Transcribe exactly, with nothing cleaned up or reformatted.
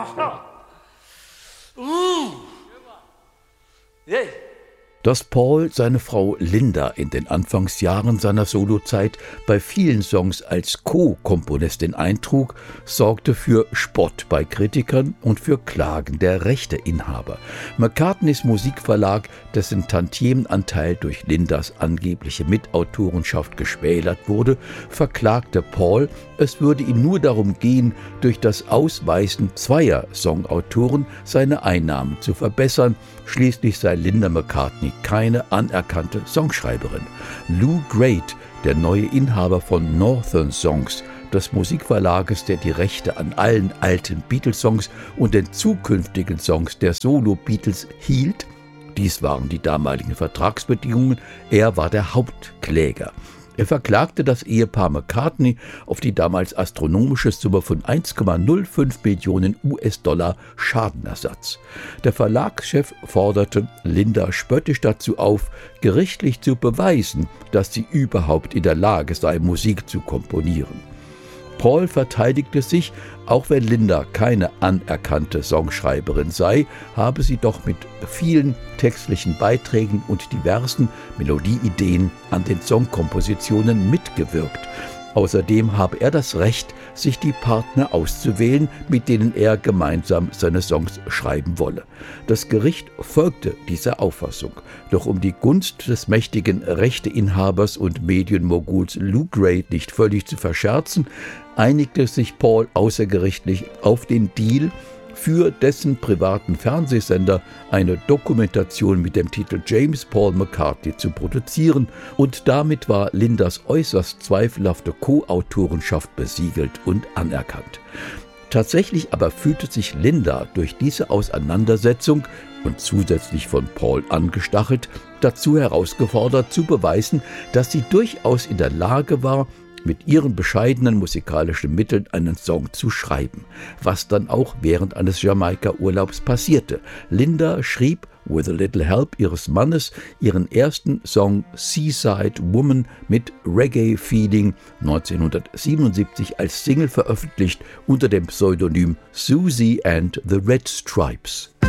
Dass Paul seine Frau Linda in den Anfangsjahren seiner Solozeit bei vielen Songs als Co-Komponistin eintrug, sorgte für Spott bei Kritikern und für Klagen der Rechteinhaber. McCartneys Musikverlag, dessen Tantiemenanteil durch Lindas angebliche Mitautorenschaft geschmälert wurde, verklagte Paul, es würde ihm nur darum gehen, durch das Ausweisen zweier Songautoren seine Einnahmen zu verbessern. Schließlich sei Linda McCartney keine anerkannte Songschreiberin. Lou Grade, der neue Inhaber von Northern Songs, des Musikverlages, der die Rechte an allen alten Beatles-Songs und den zukünftigen Songs der Solo-Beatles hielt, dies waren die damaligen Vertragsbedingungen, er war der Hauptkläger. Er verklagte das Ehepaar McCartney auf die damals astronomische Summe von eins Komma null fünf Millionen U S-Dollar Schadenersatz. Der Verlagschef forderte Linda spöttisch dazu auf, gerichtlich zu beweisen, dass sie überhaupt in der Lage sei, Musik zu komponieren. Paul verteidigte sich, auch wenn Linda keine anerkannte Songschreiberin sei, habe sie doch mit vielen textlichen Beiträgen und diversen Melodieideen an den Songkompositionen mitgewirkt. Außerdem habe er das Recht, sich die Partner auszuwählen, mit denen er gemeinsam seine Songs schreiben wolle. Das Gericht folgte dieser Auffassung. Doch um die Gunst des mächtigen Rechteinhabers und Medienmoguls Lou Grade nicht völlig zu verscherzen, einigte sich Paul außergerichtlich auf den Deal, für dessen privaten Fernsehsender eine Dokumentation mit dem Titel James Paul McCartney zu produzieren, und damit war Lindas äußerst zweifelhafte Co-Autorenschaft besiegelt und anerkannt. Tatsächlich aber fühlte sich Linda durch diese Auseinandersetzung und zusätzlich von Paul angestachelt dazu herausgefordert zu beweisen, dass sie durchaus in der Lage war, mit ihren bescheidenen musikalischen Mitteln einen Song zu schreiben, was dann auch während eines Jamaika-Urlaubs passierte. Linda schrieb, with a little help ihres Mannes, ihren ersten Song Seaside Woman mit Reggae-Feeling neunzehnhundertsiebenundsiebzig als Single veröffentlicht unter dem Pseudonym Susie and the Red Stripes.